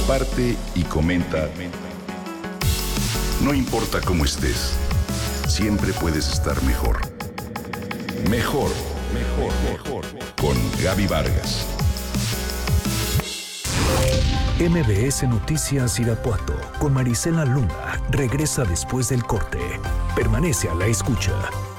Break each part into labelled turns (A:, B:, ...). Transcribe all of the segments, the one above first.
A: comparte y comenta. No importa cómo estés, siempre puedes estar mejor. Mejor, mejor, mejor. Con Gaby Vargas.
B: MBS Noticias Irapuato con Marisela Luna regresa después del corte. Permanece a la escucha.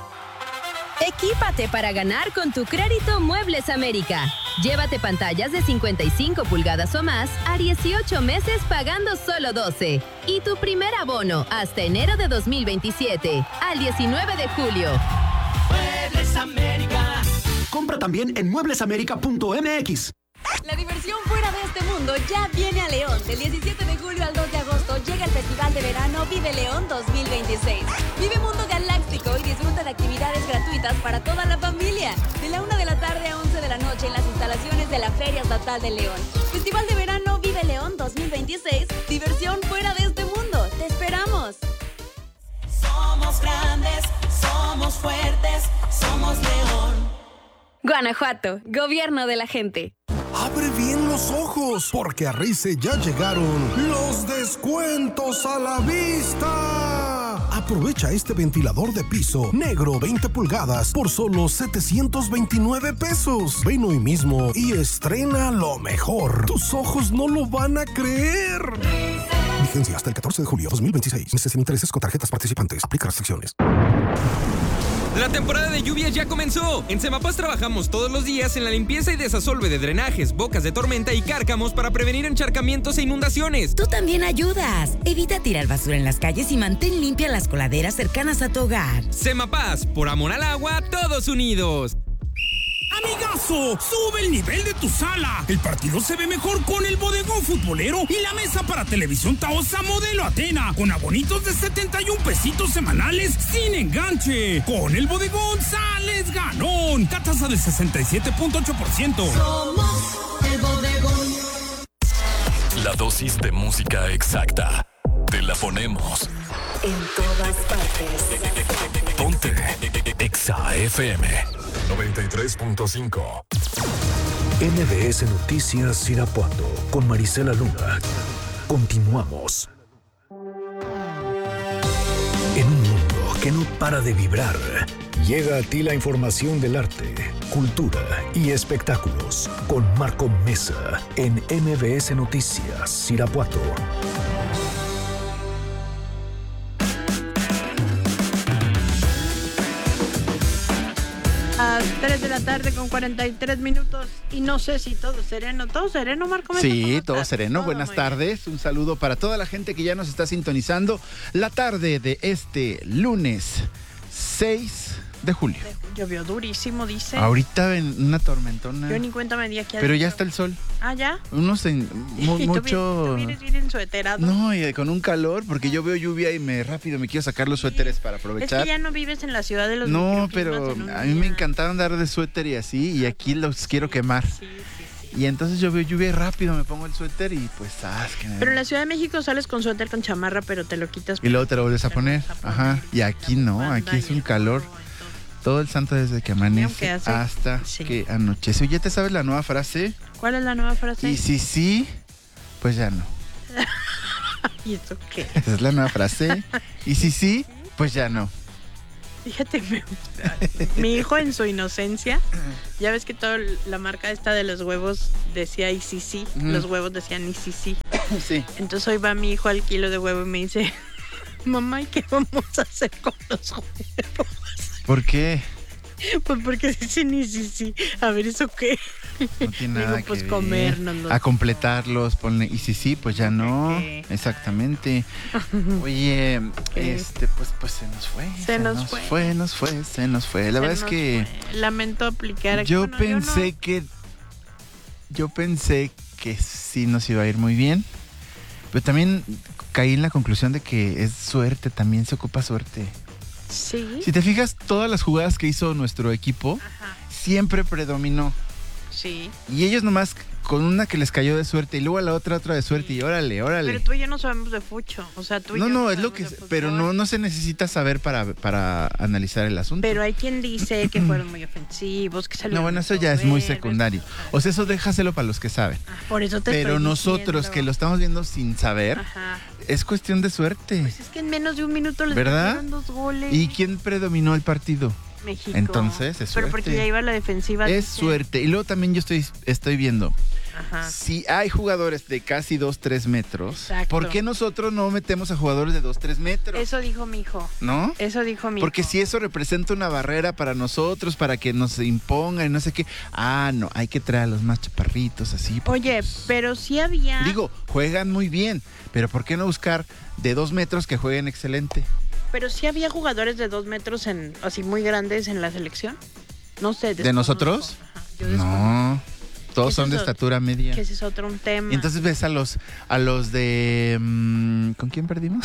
C: Equípate para ganar con tu crédito Muebles América. Llévate pantallas de 55 pulgadas o más a 18 meses pagando solo 12. Y tu primer abono hasta enero de 2027 al 19 de julio.
D: Muebles América. Compra también en mueblesamerica.mx.
E: La diversión fuera de este mundo ya viene a León. Del 17 de julio al 2 de agosto llega el Festival de Verano Vive León 2026. Vive Mundo Galáctico y disfruta de actividades gratuitas para toda la familia. De la 1 de la tarde a 11 de la noche en las instalaciones de la Feria Estatal de León. Festival de Verano Vive León 2026. Diversión fuera de este mundo. ¡Te esperamos!
F: Somos grandes, somos fuertes, somos León.
E: Guanajuato, gobierno de la gente.
G: Abre bien los ojos, porque a Rice ya llegaron los descuentos a la vista. Aprovecha este ventilador de piso negro 20 pulgadas por solo 729 pesos. Ven hoy mismo y estrena lo mejor. Tus ojos no lo van a creer. Vigencia hasta el 14 de julio 2026. Meses sin intereses con tarjetas participantes. Aplica restricciones.
H: La temporada de lluvias ya comenzó. En Semapaz trabajamos todos los días en la limpieza y desasolve de drenajes, bocas de tormenta y cárcamos para prevenir encharcamientos e inundaciones.
I: Tú también ayudas. Evita tirar basura en las calles y mantén limpias las coladeras cercanas a tu hogar.
H: Semapaz, por amor al agua, todos unidos.
J: Amigazo, sube el nivel de tu sala. El partido se ve mejor con el bodegón futbolero y la mesa para televisión Taosa modelo Atena, con abonitos de 71 pesitos semanales sin enganche. Con el bodegón sales ganón. Tasa del 67.8%.
F: Somos el bodegón.
K: La dosis de música exacta. Te la ponemos
F: En todas partes.
K: Ponte Exa FM 93.5.
B: MBS Noticias Irapuato con Marisela Luna. Continuamos. En un mundo que no para de vibrar, llega a ti la información del arte, cultura y espectáculos con Marco Mesa en MBS Noticias Irapuato.
L: A 3 de la tarde con 43 minutos y no sé si todo sereno, Marco Mesa.
M: Sí, todo sereno, buenas tardes, un saludo para toda la gente que ya nos está sintonizando la tarde de este lunes 6 de julio.
L: Llovió durísimo, dice.
M: Ahorita en una tormentona.
L: Yo ni cuenta me di aquí.
M: Pero ya está el sol.
L: Ah, ¿ya?
M: Unos
L: mucho... ¿Tú vienes bien ensueterado?
M: No, y con un calor, porque yo veo lluvia y rápido me quiero sacar los suéteres para aprovechar.
L: Es que ya no vives en la ciudad de los
M: No, pero a mí me encantaba andar de suéter y así, y aquí los quiero quemar. Sí. Y entonces yo veo lluvia y rápido me pongo el suéter y pues
L: Pero en la Ciudad de México sales con suéter, con chamarra, pero te lo quitas.
M: Y luego te lo vuelves a poner. Ajá. Y aquí no, aquí es un calor. Todo el santo desde que amanece hasta que anochece. Oye, ¿te sabes la nueva frase?
L: ¿Cuál es la nueva frase?
M: Y si sí, pues ya no.
L: ¿Y eso qué?
M: Esa es la nueva frase. Y si sí, pues ya no.
L: Fíjate, mi hijo en su inocencia, ya ves que toda la marca esta de los huevos decía y sí, sí, los huevos decían y sí, sí.
M: Sí.
L: Entonces hoy va mi hijo al kilo de huevo y me dice, mamá, ¿y qué vamos a hacer con los huevos?
M: ¿Por qué?
L: Pues porque dicen y sí, sí. A ver, ¿eso qué?
M: No tiene nada
L: pues
M: que
L: comérnoslos.
M: A completarlos, ponle, y si sí, pues ya no. Okay. Exactamente. Oye, pues se nos fue. Se nos fue. La verdad es que
L: lamento aplicar aquí.
M: Yo pensé que sí nos iba a ir muy bien. Pero también caí en la conclusión de que es suerte, también se ocupa suerte.
L: Sí.
M: Si te fijas, todas las jugadas que hizo nuestro equipo siempre predominó.
L: Sí.
M: Y ellos nomás con una que les cayó de suerte y luego a la otra de suerte y órale.
L: Pero tú y yo no sabemos de fucho, o sea, tú y yo
M: no es lo que, pero no se necesita saber para analizar el asunto.
L: Pero hay quien dice que fueron muy ofensivos, que salieron.
M: No, bueno, eso ya es muy secundario. O sea, eso déjaselo para los que saben.
L: Por eso te
M: Pero
L: estoy
M: nosotros
L: diciendo.
M: que lo estamos viendo sin saber, es cuestión de suerte.
L: Pues es que en menos de un minuto les
M: ¿verdad?
L: metieron 2 goles.
M: ¿Y quién predominó el partido?
L: México.
M: Entonces, es suerte.
L: Pero porque ya iba la defensiva.
M: Es suerte. Y luego también yo estoy viendo.
L: Ajá.
M: Si hay jugadores de casi 2-3 metros,
L: Exacto.
M: ¿por qué nosotros no metemos a jugadores de 2-3 metros?
L: Eso dijo mi hijo.
M: ¿No?
L: Eso dijo mi
M: Porque
L: hijo.
M: si eso representa una barrera para nosotros, para que nos impongan y no sé qué. No, hay que traer a los más chaparritos así.
L: Oye, pero sí había...
M: Digo, juegan muy bien, pero ¿por qué no buscar de 2 metros que jueguen excelente?
L: Pero sí había jugadores de 2 metros así muy grandes en la selección. No sé.
M: ¿De nosotros? No, todos son de estatura media.
L: Que ese es otro un tema.
M: Y entonces ves a los de... ¿Con quién perdimos?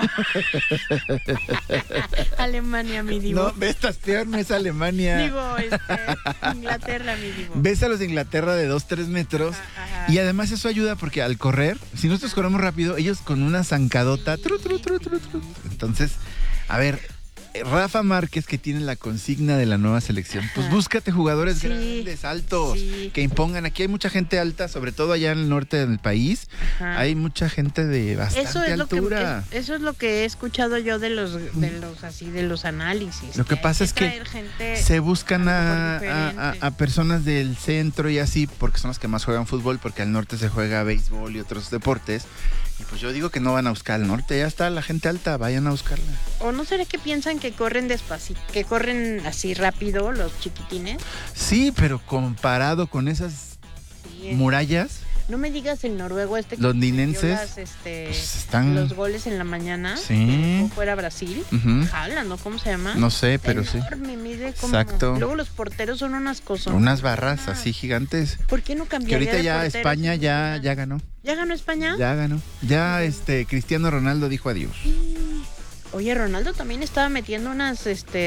L: Alemania, mi divo.
M: No, ves, estás peor, no es Alemania.
L: Digo, Inglaterra, mi divo.
M: Ves a los de Inglaterra de 2-3 metros. Y además eso ayuda porque al correr, si nosotros corremos rápido, ellos con una zancadota. Entonces, a ver, Rafa Márquez, que tiene la consigna de la nueva selección, pues búscate jugadores grandes, altos, que impongan. Aquí hay mucha gente alta, sobre todo allá en el norte del país. Hay mucha gente de bastante altura.
L: Eso es lo que he escuchado yo de los análisis.
M: Lo que pasa es que se buscan a personas del centro y así, porque son los que más juegan fútbol, porque al norte se juega béisbol y otros deportes. Y pues yo digo que no van a buscar al norte, ya está la gente alta, vayan a buscarla.
L: ¿O no será que piensan que corren despacito, que corren así rápido los chiquitines?
M: Sí, pero comparado con esas murallas...
L: No me digas el noruego
M: londinenses,
L: pues
M: están...
L: los goles en la mañana.
M: Sí.
L: Fuera Brasil. Jala, ¿no? ¿Cómo se llama?
M: No sé, pero
L: enorme, mide como...
M: Exacto.
L: Luego los porteros son unas cosas.
M: Unas barras así gigantes.
L: ¿Por qué no cambiaría
M: Que ahorita
L: de
M: ya
L: portero?
M: España ya ganó.
L: ¿Ya ganó España?
M: Ya ganó. Ya Cristiano Ronaldo dijo adiós.
L: Oye, Ronaldo también estaba metiendo unas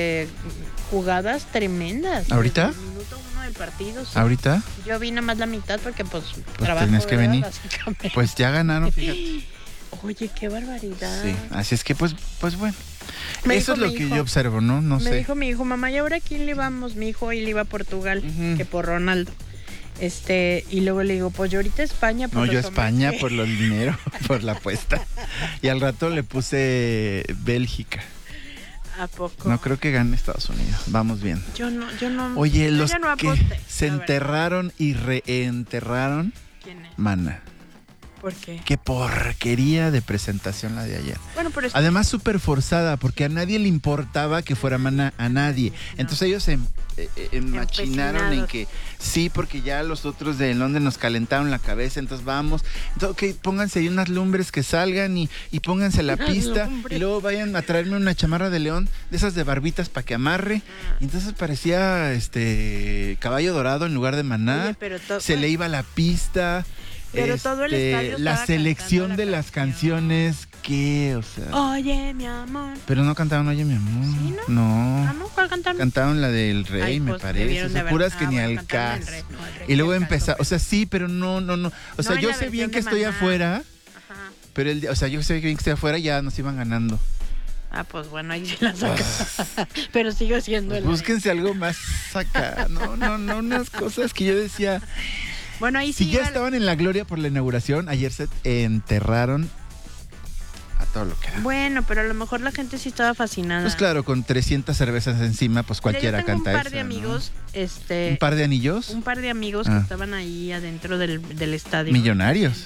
L: jugadas tremendas.
M: ¿Ahorita?
L: Desde el minuto 1 del partido. Sí.
M: ¿Ahorita?
L: Yo vi nada más la mitad porque pues trabajo,
M: tenés que venir.
L: Básicamente.
M: Pues ya ganaron, fíjate.
L: Oye, qué barbaridad.
M: Sí, así es que pues bueno.
L: Me
M: Eso es
L: dijo
M: lo
L: mi
M: que
L: hijo,
M: yo observo, ¿no? No sé.
L: Me dijo mi hijo, mamá, ¿y ahora a quién le vamos? Mi hijo hoy le iba a Portugal, que por Ronaldo. Y luego le digo, pues yo ahorita España.
M: No, yo España por el dinero, por la apuesta. Y al rato le puse Bélgica.
L: ¿A poco?
M: No creo que gane Estados Unidos. Vamos bien.
L: Yo no.
M: Oye,
L: yo
M: los
L: ya no
M: que
L: aposté.
M: se enterraron y reenterraron.
L: ¿Quién es?
M: Mana.
L: ¿Por qué?
M: Qué porquería de presentación la de ayer.
L: Bueno, pero
M: además súper forzada, porque a nadie le importaba que fuera Mana, a nadie. Entonces ellos se machinaron en que sí, porque ya los otros de Londres nos calentaron la cabeza, entonces vamos. Entonces, pónganse ahí unas lumbres que salgan y pónganse la pista y luego vayan a traerme una chamarra de león, de esas de barbitas para que amarre. Y entonces parecía caballo dorado en lugar de Maná.
L: Oye, pero
M: se le iba la pista.
L: Pero todo el estadio
M: la
L: estaba
M: selección de las canciones, ¿qué? O sea.
L: Oye, mi amor.
M: Pero no cantaron Oye, mi amor.
L: ¿Sí,
M: no?
L: No, ¿cuál cantaron?
M: Cantaron la del Rey, me parece. O sea, puras que ni al caso. Y luego empezó, o sea, sí, pero no. O sea, yo sé bien que estoy afuera, pero yo sé bien que estoy afuera, ya nos iban ganando.
L: Ah, pues bueno, ahí sí la sacas. Pero sigo siendo
M: pues búsquense algo más acá. No, unas cosas que yo decía.
L: Bueno, ahí sí.
M: Si ya estaban en la gloria por la inauguración, ayer se enterraron a todo lo que era.
L: Bueno, pero a lo mejor la gente sí estaba fascinada.
M: Pues claro, con 300 cervezas encima, pues cualquiera canta eso.
L: Un par de amigos,
M: ¿Un par de anillos?
L: Un par de amigos que estaban ahí adentro del estadio.
M: Millonarios.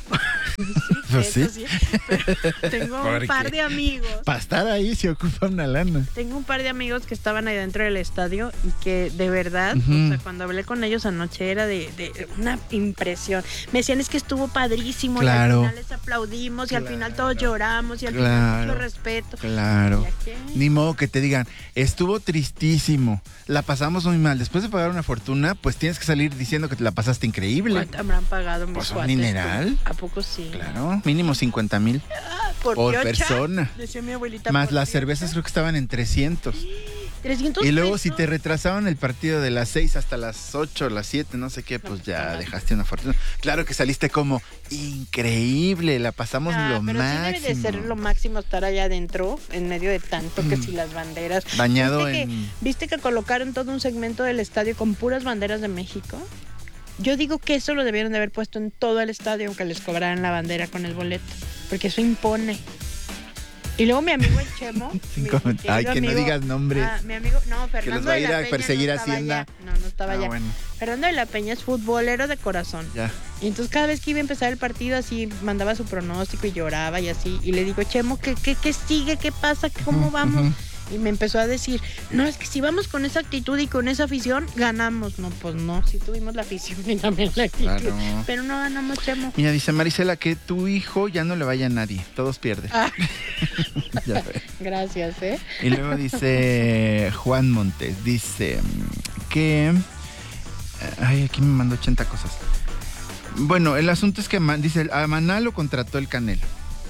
L: Sí. Pero tengo un par de amigos.
M: Para estar ahí se ocupa una lana.
L: Tengo un par de amigos que estaban ahí dentro del estadio y que de verdad, o sea, cuando hablé con ellos anoche era de una impresión. Me decían, es que estuvo padrísimo,
M: claro.
L: Y al final les aplaudimos y al final todos lloramos y al final mucho respeto.
M: Claro. Ni modo que te digan, estuvo tristísimo, la pasamos muy mal. Después de pagar una fortuna, pues tienes que salir diciendo que te la pasaste increíble.
L: ¿Cuánto habrán pagado mis
M: pues
L: cuates?
M: ¿Un dineral?
L: ¿A poco sí?
M: Claro, mínimo 50,000
L: por
M: persona.
L: Decía mi abuelita.
M: Más las cervezas creo que estaban en 300.
L: 300
M: Y luego
L: pesos.
M: si te retrasaban el partido de las 6 hasta las 8, las 7, no sé qué, pues ya dejaste una fortuna. Claro que saliste como increíble, la pasamos lo
L: pero
M: máximo.
L: sí debe de ser lo máximo estar allá adentro, en medio de tanto que si las banderas.
M: Bañado
L: ¿Viste que colocaron todo un segmento del estadio con puras banderas de México? Yo digo que eso lo debieron de haber puesto en todo el estadio, aunque les cobraran la bandera con el boleto, porque eso impone. Y luego mi amigo el Chemo.
M: Ay, que no digas nombre.
L: Mi amigo, no, Fernando
M: que los va a ir
L: de la
M: a
L: Peña
M: perseguir
L: no
M: a
L: estaba
M: Hacienda.
L: allá. No estaba allá.
M: Bueno.
L: Fernando de la Peña es futbolero de corazón.
M: Ya.
L: Y entonces cada vez que iba a empezar el partido así mandaba su pronóstico y lloraba y así. Y le digo, Chemo, ¿qué sigue? ¿Qué pasa? ¿Cómo vamos? Y me empezó a decir, no, es que si vamos con esa actitud y con esa afición, ganamos. No, pues no, sí tuvimos la afición y también la actitud.
M: Claro.
L: Pero no ganamos, Chemo.
M: Mira, dice Marisela que tu hijo ya no le vaya a nadie, todos pierden. Ya ves.
L: Gracias, ¿eh?
M: Y luego dice Juan Montes, dice que... Ay, aquí me mandó 80 cosas. Bueno, el asunto es que dice, a Maná lo contrató el Canelo.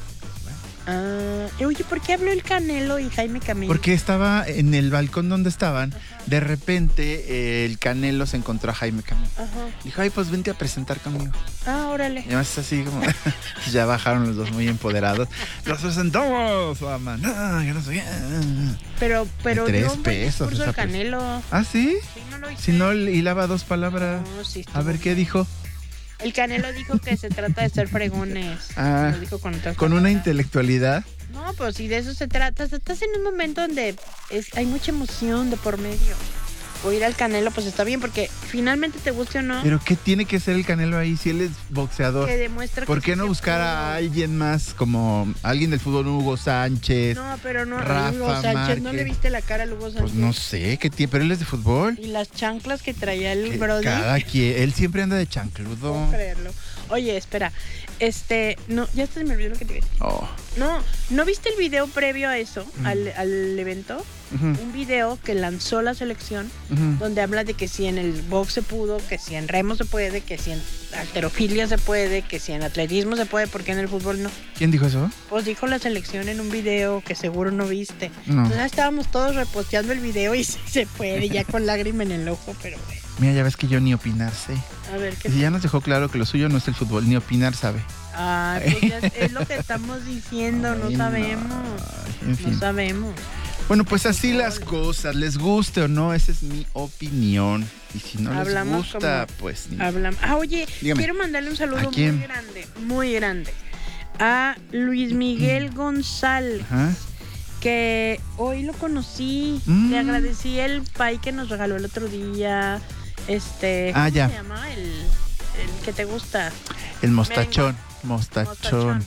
L: Oye, ¿por qué habló el Canelo y Jaime Camilo?
M: Porque estaba en el balcón donde estaban, de repente el Canelo se encontró a Jaime Camilo.
L: Ajá.
M: Dijo, ay, pues vente a presentar conmigo.
L: Órale.
M: Y además es así como... ya bajaron los dos muy empoderados. Los presentamos a Maná, que no sé qué.
L: Pero
M: 3
L: dio un buen
M: pesos
L: discurso el
M: esa
L: Canelo.
M: ¿Ah, sí?
L: Sí, no lo hice.
M: Si no hilaba 2 palabras.
L: No, sí
M: a ver, ¿qué dijo?
L: El Canelo dijo que se trata de ser fregones.
M: Ah,
L: Lo dijo con otras
M: con una
L: palabras.
M: intelectualidad.
L: No, pues si de eso se trata. Estás en un momento donde hay mucha emoción de por medio. O ir al Canelo, pues está bien, porque finalmente te guste o no.
M: Pero ¿qué tiene que ser el Canelo ahí si él es boxeador?
L: Que demuestra
M: ¿Por
L: que
M: qué no
L: sí
M: buscar
L: pudo.
M: a alguien más como alguien del fútbol, Hugo Sánchez?
L: No, pero no,
M: Rafa
L: Hugo Sánchez, ¿no le
M: Márquez?
L: viste la cara a Hugo Sánchez?
M: Pues no sé, ¿qué tiene? Pero él es de fútbol.
L: Y las chanclas que traía el
M: Que
L: Brody.
M: cada quien, él siempre anda de chancludo.
L: No puedo creerlo. Oye, espera. No, ya se me olvidó lo que te iba a decir.
M: Oh.
L: ¿No viste el video previo a eso, al evento?
M: Ujú.
L: Un video que lanzó la selección,
M: Ujú.
L: donde habla de que si en el box se pudo, que si en remo se puede, que si en halterofilia se puede, que si en atletismo se puede, porque en el fútbol no.
M: ¿Quién dijo eso?
L: Pues dijo la selección en un video que seguro no viste.
M: No.
L: Entonces estábamos todos reposteando el video y sí se puede, ya con lágrima en el ojo, pero bueno.
M: Mira, ya ves que yo ni opinar sé.
L: A ver, ¿qué
M: Y ya nos dejó claro que lo suyo no es el fútbol, ni opinar sabe.
L: Ay, pues ya es lo que estamos diciendo, no
M: Ay,
L: sabemos.
M: En fin.
L: No sabemos.
M: Bueno, pues así las cosas, les guste o no, esa es mi opinión. Y si no
L: Hablamos
M: les gusta,
L: como-
M: pues ni...
L: Oye,
M: Dígame.
L: quiero mandarle un saludo
M: ¿A quién?
L: muy grande, a Luis Miguel González,
M: Ajá.
L: que hoy lo conocí. Le agradecí el pay que nos regaló el otro día. ¿Cómo
M: ya.
L: se llama? El que te gusta.
M: El mostachón, mostachón.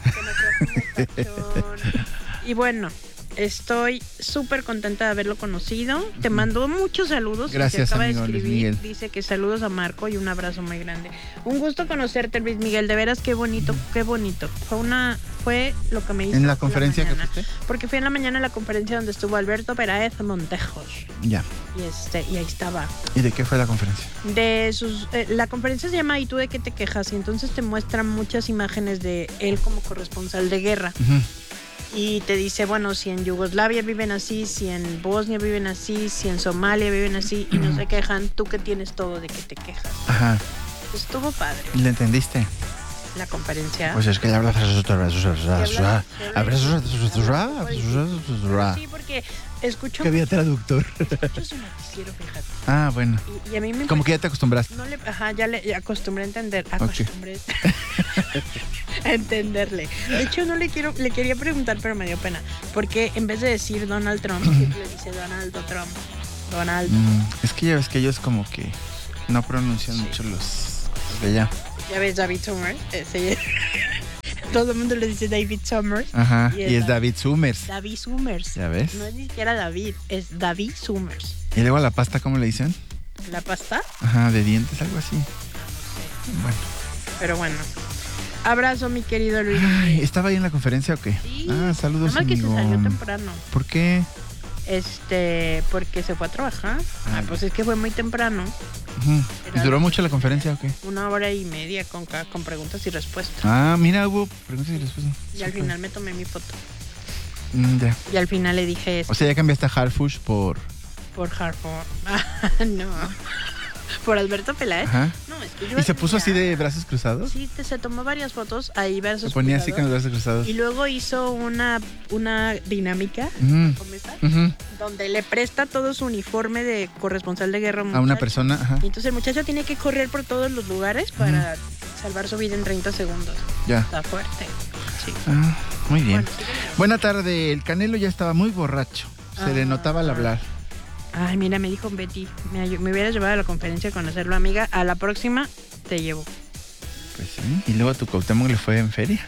L: Y bueno, estoy súper contenta de haberlo conocido. Te mandó muchos saludos.
M: Gracias,
L: Te acaba
M: amigo
L: de
M: Luis
L: escribir.
M: Miguel.
L: Dice que saludos a Marco y un abrazo muy grande. Un gusto conocerte, Luis Miguel. De veras, qué bonito, qué bonito. Fue lo que me hizo.
M: ¿En la conferencia que
L: mañana.
M: fuiste?
L: Porque fui en la mañana a la conferencia donde estuvo Alberto Peráez Montejos.
M: Ya.
L: Y ahí estaba.
M: ¿Y de qué fue la conferencia?
L: La conferencia se llama ¿Y tú de qué te quejas? Y entonces te muestran muchas imágenes de él como corresponsal de guerra. Y te dice, bueno, si en Yugoslavia viven así, si en Bosnia viven así, si en Somalia viven así y no se quejan, tú que tienes todo, ¿de qué te quejas?
M: Ajá.
L: Estuvo padre
M: ¿Le entendiste?
L: la conferencia.
M: Pues es que ya hablas
L: Sí, porque escucho
M: que había traductor.
L: escucho su noticiero, fíjate.
M: Ah, bueno.
L: Y a mí me
M: Como que ya te acostumbraste.
L: ya le acostumbré a entender.
M: Ok.
L: Acostumbré a entenderle. De hecho, le quería preguntar, pero me dio pena. Porque en vez de decir Donald Trump, siempre le dice Donaldo Trump. Donald.
M: Es que ya ves que ellos como que no pronuncian mucho los de allá.
L: Ya ves, David Summers. Todo el mundo le dice David Summers.
M: Ajá. Y es David Summers.
L: David Summers.
M: ¿Ya ves?
L: No es ni siquiera David, es David Summers.
M: Y luego a la pasta, ¿cómo le dicen?
L: ¿La pasta?
M: Ajá, de dientes, algo así. Bueno.
L: Pero bueno. Abrazo, mi querido Luis.
M: Ay, ¿estaba ahí en la conferencia o qué?
L: Sí.
M: Ah, saludos,
L: Nada más que se
M: amigo.
L: salió temprano.
M: ¿Por qué?
L: Porque se fue a trabajar. Pues es que fue muy temprano.
M: ¿Y duró mucho la conferencia o qué?
L: 1 hora y media con preguntas y respuestas.
M: Ah, mira, hubo preguntas y respuestas.
L: Y al final me tomé mi foto.
M: Ya.
L: Y al final le dije eso.
M: O sea, ya cambiaste a Harfush por
L: Por Harford. No. Por Alberto Peláez.
M: Ajá.
L: No, es que yo
M: ¿Y se puso así de brazos cruzados?
L: Sí, se tomó varias fotos ahí, brazos
M: Se ponía
L: cruzados.
M: así con los brazos cruzados.
L: Y luego hizo una dinámica donde le presta todo su uniforme de corresponsal de guerra
M: a una persona. Ajá.
L: Y entonces el muchacho tiene que correr por todos los lugares para salvar su vida en 30 segundos.
M: Ya.
L: Está fuerte. Sí.
M: Muy bien. Buena tarde. El Canelo ya estaba muy borracho. Se le notaba al hablar.
L: Ay, mira, me dijo Betty, me hubieras llevado a la conferencia a conocerlo, amiga. A la próxima te llevo.
M: Pues sí. Y luego a tu Cuauhtémoc le fue en feria.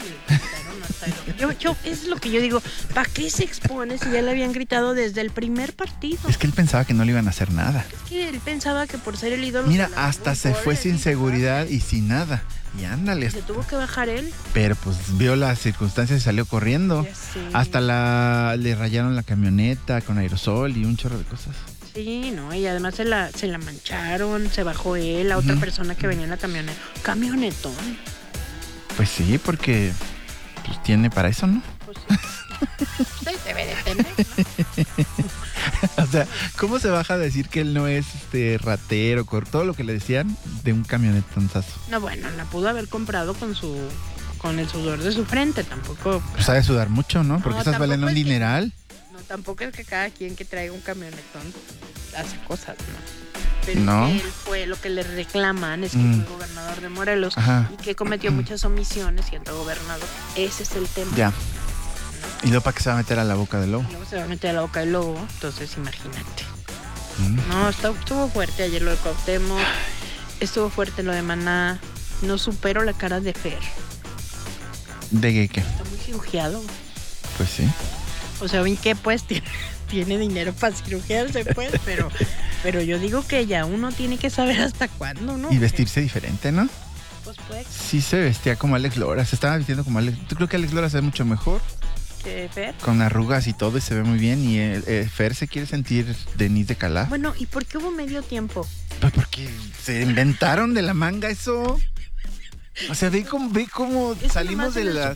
L: Yo es lo que yo digo, ¿para qué se expone si ya le habían gritado desde el primer partido?
M: Es que él pensaba que no le iban a hacer nada.
L: Es que él pensaba que por ser el ídolo...
M: Mira, hasta se fue sin seguridad y sin nada. Y ándale.
L: Se tuvo que bajar él.
M: Pero pues vio las circunstancias y salió corriendo. Hasta le rayaron la camioneta con aerosol y un chorro de cosas.
L: Sí, no, y además se la mancharon, se bajó él, la otra persona que venía en la camioneta. Camionetón.
M: Pues sí, porque pues tiene para eso, ¿no?
L: Pues sí. Usted debe de tener, ¿no?
M: O sea, ¿cómo se baja a decir que él no es ratero, todo lo que le decían de un camionetonzazo?
L: No, bueno, la pudo haber comprado con el sudor de su frente, tampoco.
M: Pues sabe sudar mucho, ¿no? Porque esas valen un dineral.
L: No, tampoco es que cada quien que traiga un camionetón hace cosas, ¿no? Pero
M: no.
L: Él fue lo que le reclaman, es que fue gobernador de Morelos y que cometió muchas omisiones siendo gobernador. Ese es el tema.
M: Ya. ¿Y luego para qué se va a meter a la boca del lobo?
L: Luego se va a meter a la boca del lobo, entonces imagínate. No, estuvo fuerte ayer lo de Cuauhtémoc, estuvo fuerte lo de Maná. No supero la cara de Fer.
M: ¿De qué?
L: Está muy cirugiado.
M: Pues sí.
L: O sea, ¿en qué pues tiene dinero para cirugiarse, pues? Pero yo digo que ya uno tiene que saber hasta cuándo, ¿no?
M: Y vestirse diferente, ¿no?
L: Pues puede.
M: Sí se vestía como Alex Lora, se estaba vistiendo como Alex. ¿Tú crees que Alex Lora se ve mucho mejor?
L: Fer.
M: Con arrugas y todo y se ve muy bien. Y Fer se quiere sentir Denise de Calaf.
L: Bueno, ¿y por qué hubo medio tiempo?
M: Pues porque se inventaron de la manga eso. O sea, ve cómo salimos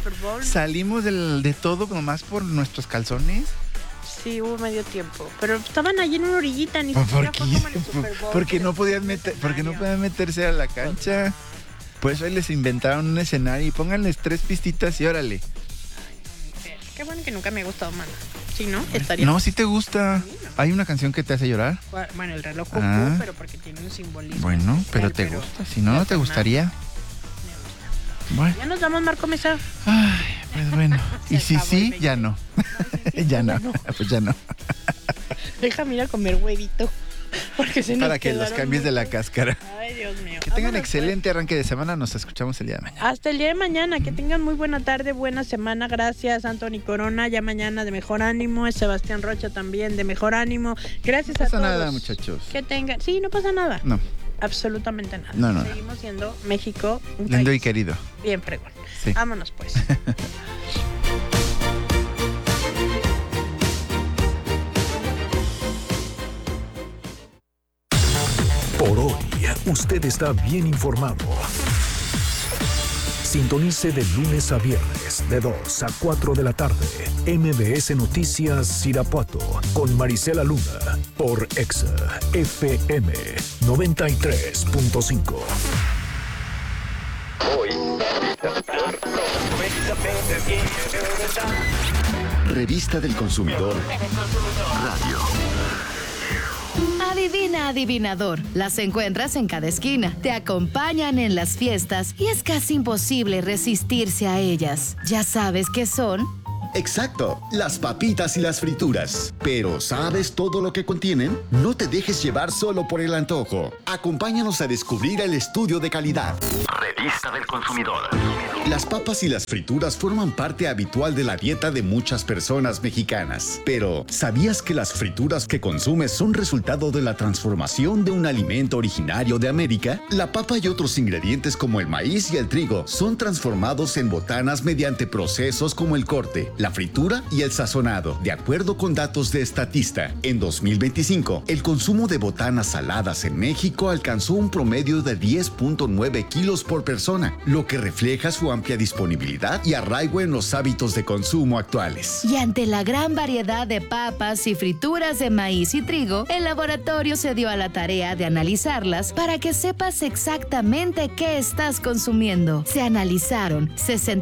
M: de todo nomás por nuestros calzones.
L: Sí, hubo medio tiempo. Pero estaban allí en una orillita, ni
M: siquiera fue como en el Super Bowl. Porque no podían meterse a la cancha. Por eso les inventaron un escenario y pónganles 3 pistitas y órale.
L: Qué bueno que nunca me ha gustado Maná. ¿Sí, no?
M: No, sí te gusta. ¿Hay una canción que te hace llorar?
L: Bueno, el reloj cucú, pero porque tiene un simbolismo.
M: Bueno, pero te gusta. Si no, no te gustaría. Bueno.
L: Ya nos vamos, Marco Mesa.
M: Ay, pues bueno. Y si sí, ya no. Ya no. Pues ya no.
L: Déjame ir a comer huevito. Porque se nos
M: para que los cambies de la cáscara.
L: Ay, Dios mío.
M: Que tengan excelente arranque de semana. Nos escuchamos el día de mañana.
L: Hasta el día de mañana. Que tengan muy buena tarde, buena semana. Gracias, Anthony Corona. Ya mañana de mejor ánimo. Es Sebastián Rocha también de mejor ánimo. Gracias a todos.
M: No pasa nada, muchachos.
L: Que tengan. Sí, no pasa nada.
M: No.
L: Absolutamente nada.
M: No.
L: Seguimos siendo México un
M: lindo
L: país
M: y querido.
L: bien fregón.
M: Sí.
L: Vámonos pues.
B: Por hoy, usted está bien informado. Sintonice de lunes a viernes, de 2 a 4 de la tarde, MBS Noticias Irapuato, con Marisela Luna, por Exa FM 93.5.
A: Revista del Consumidor Radio.
C: Adivina, adivinador. Las encuentras en cada esquina. Te acompañan en las fiestas y es casi imposible resistirse a ellas. ¿Ya sabes qué son?
D: Exacto, las papitas y las frituras. Pero ¿sabes todo lo que contienen? No te dejes llevar solo por el antojo. Acompáñanos a descubrir el estudio de calidad.
A: Revista del Consumidor.
D: Las papas y las frituras forman parte habitual de la dieta de muchas personas mexicanas. Pero, ¿sabías que las frituras que consumes son resultado de la transformación de un alimento originario de América? La papa y otros ingredientes como el maíz y el trigo son transformados en botanas mediante procesos como el corte, la fritura y el sazonado. De acuerdo con datos de Statista, en 2025, el consumo de botanas saladas en México alcanzó un promedio de 10.9 kilos por persona, lo que refleja su amplia disponibilidad y arraigo en los hábitos de consumo actuales.
N: Y ante la gran variedad de papas y frituras de maíz y trigo, el laboratorio se dio a la tarea de analizarlas para que sepas exactamente qué estás consumiendo. Se analizaron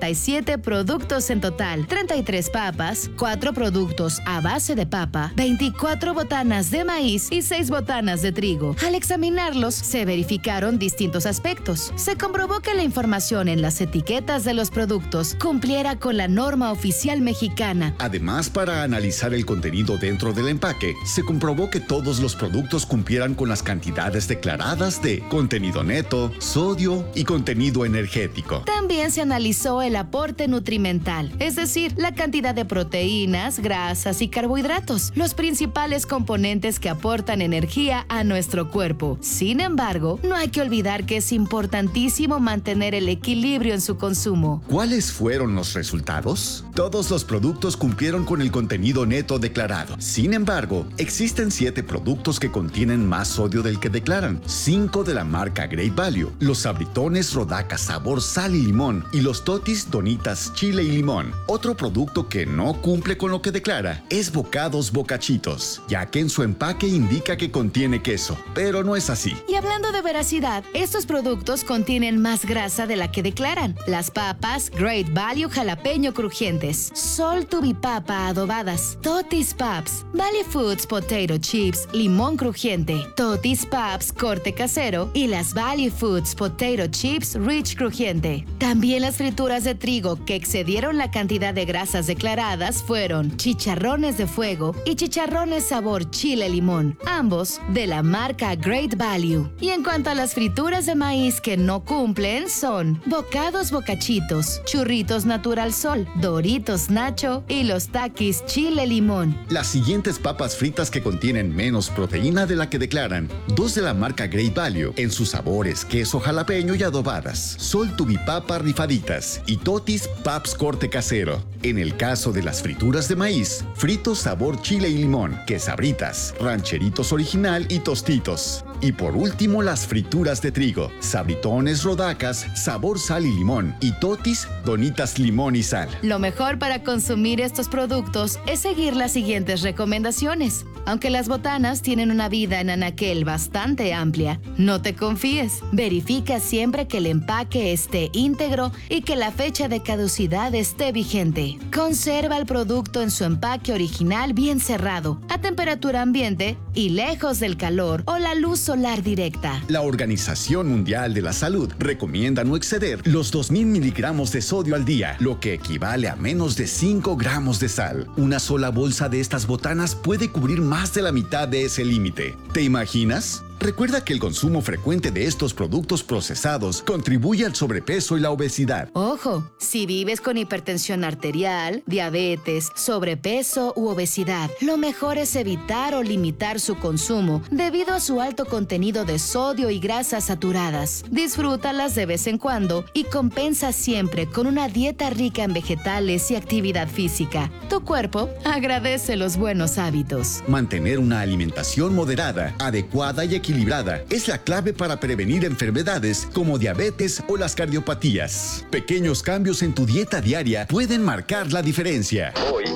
N: 67 productos en total, 33 papas, 4 productos a base de papa, 24 botanas de maíz y 6 botanas de trigo. Al examinarlos, se verificaron distintos aspectos. Se comprobó que la información en las etiquetas de los productos cumpliera con la norma oficial mexicana.
D: Además, para analizar el contenido dentro del empaque, se comprobó que todos los productos cumplieran con las cantidades declaradas de contenido neto, sodio y contenido energético.
N: También se analizó el aporte nutrimental, es decir, la cantidad de proteínas, grasas y carbohidratos, los principales componentes que aportan energía a nuestro cuerpo. Sin embargo, no hay que olvidar que es importantísimo mantener el equilibrio en su consumo.
D: ¿Cuáles fueron los resultados? Todos los productos cumplieron con el contenido neto declarado. Sin embargo, existen 7 productos que contienen más sodio del que declaran. 5 de la marca Great Value, los sabritones Rodaca sabor sal y limón y los totis Donitas chile y limón. Otro producto que no cumple con lo que declara es Bocados Bocachitos, ya que en su empaque indica que contiene queso, pero no es así.
N: Y hablando de veracidad, estos productos contienen más grasa de la que declaran. Las papas Great Value jalapeño crujientes, Sol Tubipapa adobadas, Totis Paps, Valley Foods Potato Chips limón crujiente, Totis Paps corte casero y las Valley Foods Potato Chips Rich crujiente. También las frituras de trigo que excedieron la cantidad de grasas declaradas fueron chicharrones de fuego y chicharrones sabor chile limón, ambos de la marca Great Value. Y en cuanto a las frituras de maíz que no cumplen son Bocados Bocachitos, Churritos Natural Sol, Doritos Nacho y los Takis chile limón.
D: Las siguientes papas fritas que contienen menos proteína de la que declaran: 2 de la marca Great Value en sus sabores queso jalapeño y adobadas, Sol Tubipapa rifaditas y Totis Paps corte casero. En el caso de las frituras de maíz, fritos sabor chile y limón, quesabritas, rancheritos original y tostitos. Y por último, las frituras de trigo, sabritones Rodacas sabor sal y limón y Totis Donitas limón y sal.
N: Lo mejor para consumir estos productos es seguir las siguientes recomendaciones. Aunque las botanas tienen una vida en anaquel bastante amplia, no te confíes. Verifica siempre que el empaque esté íntegro y que la fecha de caducidad esté vigente. Conserva el producto en su empaque original bien cerrado, a temperatura ambiente y lejos del calor o la luz solar directa.
D: La Organización Mundial de la Salud recomienda no exceder los 2.000 miligramos de sodio al día, lo que equivale a menos de 5 gramos de sal. Una sola bolsa de estas botanas puede cubrir más de la mitad de ese límite. ¿Te imaginas? Recuerda que el consumo frecuente de estos productos procesados contribuye al sobrepeso y la obesidad.
N: Ojo, si vives con hipertensión arterial, diabetes, sobrepeso u obesidad, lo mejor es evitar o limitar su consumo debido a su alto contenido de sodio y grasas saturadas. Disfrútalas de vez en cuando y compensa siempre con una dieta rica en vegetales y actividad física. Tu cuerpo agradece los buenos hábitos.
D: Mantener una alimentación moderada, adecuada y equilibrada es la clave para prevenir enfermedades como diabetes o las cardiopatías. Pequeños cambios en tu dieta diaria pueden marcar la diferencia.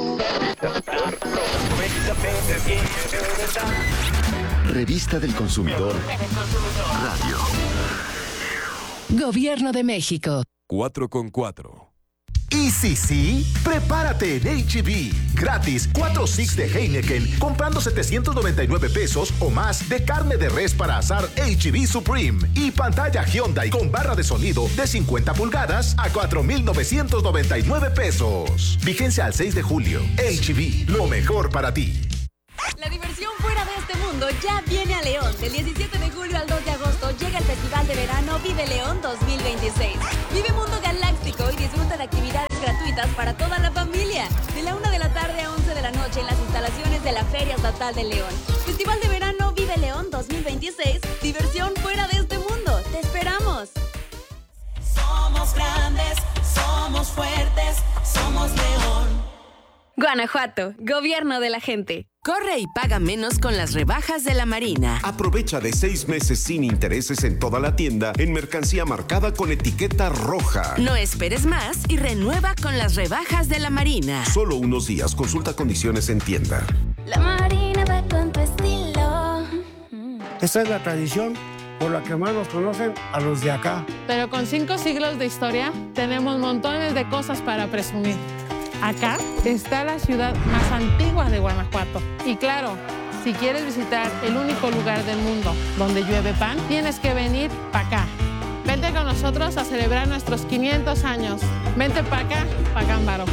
A: Revista del Consumidor. Radio.
O: Gobierno de México.
K: 4x4.
P: Y sí, prepárate en H-E-B. Gratis, 4 sticks de Heineken comprando 799 pesos o más de carne de res para asar H-E-B Supreme. Y pantalla Hyundai con barra de sonido de 50 pulgadas a 4,999 pesos. Vigencia al 6 de julio. H-E-B, lo mejor para ti.
E: La diversión fuera de este mundo ya viene a León. Del 17 de julio al 2 de agosto llega el Festival de Verano Vive León 2026. Vive Mundo Galáctico y disfruta de actividades gratuitas para toda la familia. De la 1 de la tarde a 11 de la noche en las instalaciones de la Feria Estatal de León. Festival de Verano Vive León 2026. Diversión fuera de este mundo. ¡Te esperamos!
F: Somos grandes, somos fuertes, somos León.
E: Guanajuato, gobierno de la gente.
I: Corre y paga menos con las rebajas de la Marina.
O: Aprovecha de 6 meses sin intereses en toda la tienda en mercancía marcada con etiqueta roja.
I: No esperes más y renueva con las rebajas de la Marina.
O: Solo unos días. Consulta condiciones en tienda.
E: La Marina va con tu estilo.
Q: Esta es la tradición por la que más nos conocen a los de acá.
R: Pero con 5 siglos de historia, tenemos montones de cosas para presumir. Acá está la ciudad más antigua de Guanajuato. Y claro, si quieres visitar el único lugar del mundo donde llueve pan, tienes que venir para acá. Vente con nosotros a celebrar nuestros 500 años. Vente para acá, pa' Gámbaro.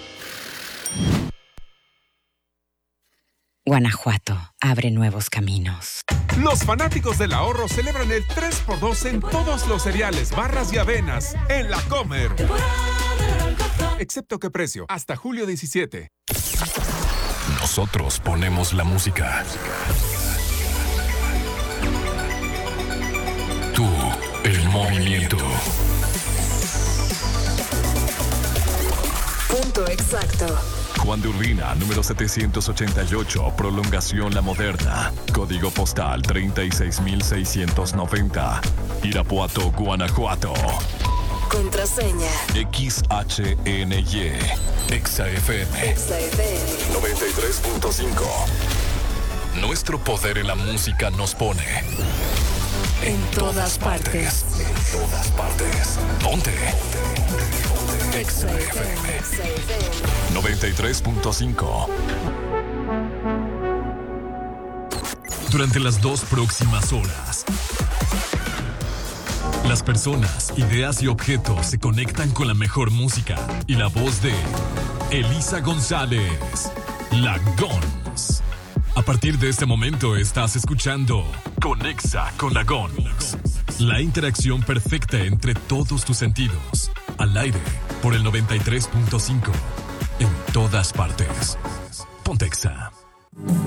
I: Guanajuato abre nuevos caminos.
S: Los fanáticos del ahorro celebran el 3x2 en todos los cereales, barras y avenas en La Comer. Excepto que precio, hasta julio 17.
K: Nosotros ponemos la música. Tú, el movimiento.
F: Punto exacto.
K: Juan de Urbina, número 788, prolongación La Moderna. Código postal 36690. Irapuato, Guanajuato.
F: Contraseña.
K: XHNY. XFM. 93.5. Nuestro poder en la música nos pone
F: En todas partes.
K: En todas partes. Ponte. XFM 93.5. Durante las 2 próximas horas, las personas, ideas y objetos se conectan con la mejor música y la voz de Elisa González, La Gons. A partir de este momento estás escuchando Conexa con La Gons. La interacción perfecta entre todos tus sentidos. Al aire por el 93.5. En todas partes. Pontexa.